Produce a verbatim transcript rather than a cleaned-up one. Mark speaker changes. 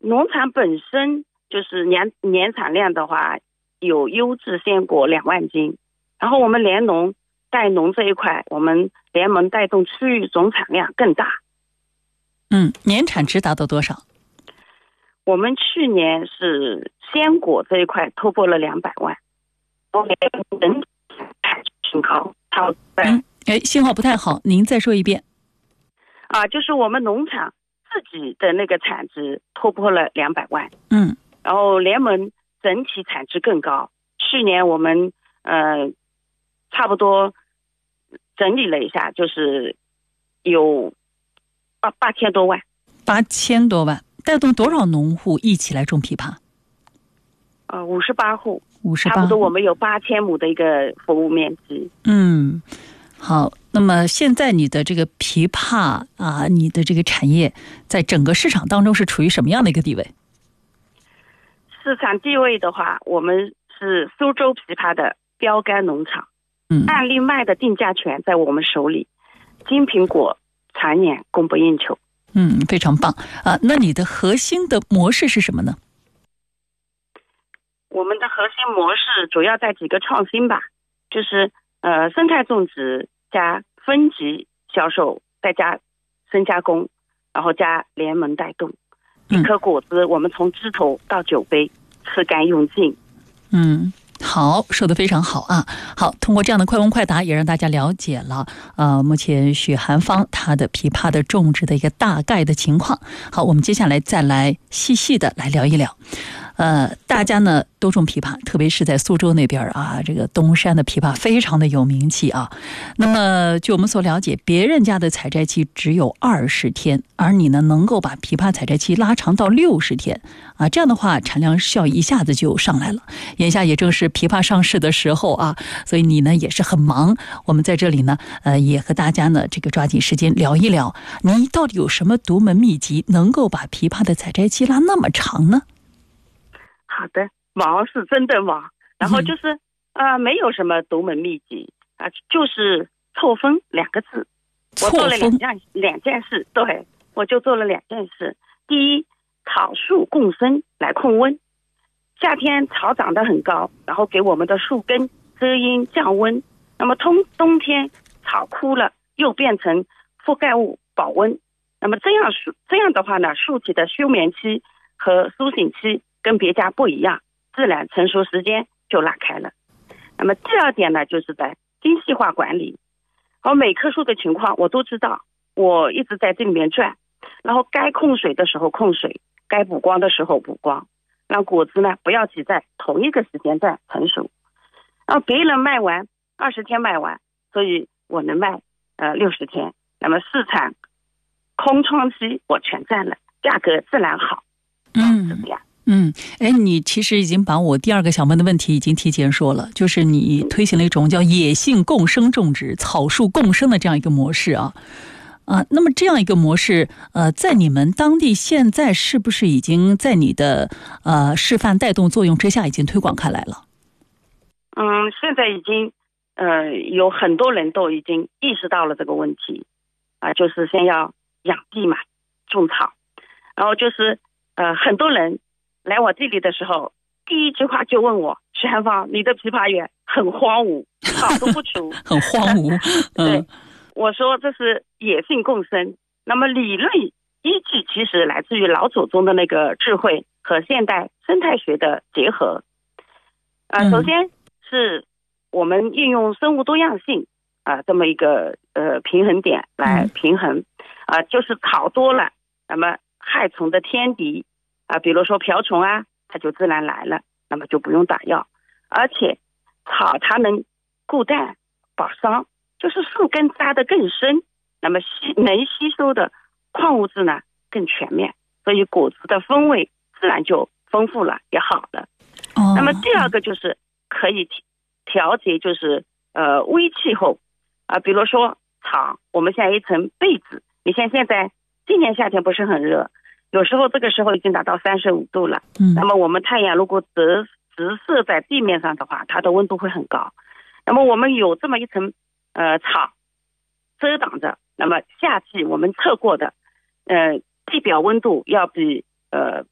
Speaker 1: 农场本身就是年年产量的话，有优质鲜果两万斤，然后我们联农带农这一块，我们联盟带动区域总产量更大。
Speaker 2: 嗯，年产值达到多少？
Speaker 1: 我们去年是鲜果这一块突破了两百万，我联盟人产挺高，超
Speaker 2: 嗯，哎，信号不太好，您再说一遍。
Speaker 1: 啊，就是我们农场自己的那个产值突破了两百万，
Speaker 2: 嗯，
Speaker 1: 然后联盟整体产值更高。去年我们呃差不多整理了一下，就是有八八千多万，
Speaker 2: 八千多万，带动多少农户一起来种枇杷？
Speaker 1: 呃，五十八户，
Speaker 2: 五十八，
Speaker 1: 差不多我们有八千亩的一个服务面积。
Speaker 2: 嗯，好。那么现在你的这个枇杷啊，你的这个产业在整个市场当中是处于什么样的一个地位？
Speaker 1: 市场地位的话，我们是苏州枇杷的标杆农场，
Speaker 2: 嗯，
Speaker 1: 按例卖的定价权在我们手里，金苹果常年供不应求。
Speaker 2: 嗯，非常棒啊！那你的核心的模式是什么呢？
Speaker 1: 我们的核心模式主要在几个创新吧，就是呃生态种植加分级销售，再加深加工，然后加联盟带动。一颗果子我们从枝头到酒杯，吃干用尽。
Speaker 2: 嗯，好，说得非常好啊！好，通过这样的快问快答，也让大家了解了呃，目前许寒芳她的枇杷的种植的一个大概的情况。好，我们接下来再来细细的来聊一聊。呃，大家呢都种枇杷，特别是在苏州那边啊，这个东山的枇杷非常的有名气啊。那么，据我们所了解，别人家的采摘期只有二十天，而你呢能够把枇杷采摘期拉长到六十天啊，这样的话产量效益一下子就上来了。眼下也正是枇杷上市的时候啊，所以你呢也是很忙。我们在这里呢，呃，也和大家呢这个抓紧时间聊一聊，你到底有什么独门秘籍，能够把枇杷的采摘期拉那么长呢？
Speaker 1: 好的，忙是真的忙，然后就是、嗯、呃，没有什么独门秘籍啊、呃，就是错峰两个字。我做了两件两件事，对，我就做了两件事。第一，草树共生来控温。夏天草长得很高，然后给我们的树根遮阴降温。那么冬冬天草枯了，又变成覆盖物保温。那么这样树这样的话呢，树体的休眠期和苏醒期跟别家不一样，自然成熟时间就拉开了。那么第二点呢，就是在精细化管理，而每棵树的情况我都知道，我一直在这里面转，然后该控水的时候控水，该补光的时候补光，让果子呢不要挤在同一个时间段成熟。然后别人卖完二十天卖完，所以我能卖呃六十天。那么市场空窗期我全占了，价格自然好。
Speaker 2: 嗯，
Speaker 1: 是这样。
Speaker 2: 嗯，哎，你其实已经把我第二个想问的问题已经提前说了，就是你推行了一种叫野性共生种植、草树共生的这样一个模式啊，啊，那么这样一个模式，呃，在你们当地现在是不是已经在你的呃示范带动作用之下已经推广开来了？
Speaker 1: 嗯，现在已经呃有很多人都已经意识到了这个问题啊、呃，就是先要养地嘛，种草，然后就是呃很多人来我这里的时候，第一句话就问我：徐寒芳，你的枇杷园很荒芜，草都不除，
Speaker 2: 很荒芜。嗯、
Speaker 1: 对，我说这是野性共生。那么理论依据其实来自于老祖宗的那个智慧和现代生态学的结合。呃，首先是我们运用生物多样性啊、呃、这么一个呃平衡点来平衡啊、呃，就是草多了，那么害虫的天敌。啊，比如说瓢虫啊，它就自然来了，那么就不用打药。而且草它能固氮保墒，就是树根扎得更深，那么吸能吸收的矿物质呢更全面，所以果子的风味自然就丰富了，也好了。
Speaker 2: 哦、
Speaker 1: 那么第二个就是可以调节，就是呃微气候啊、呃，比如说草，我们现在一层被子，你像现在今年夏天不是很热。有时候这个时候已经达到三十五度了，嗯，那么我们太阳如果直直射在地面上的话，它的温度会很高。那么我们有这么一层呃草遮挡着，那么夏季我们测过的呃地表温度要比呃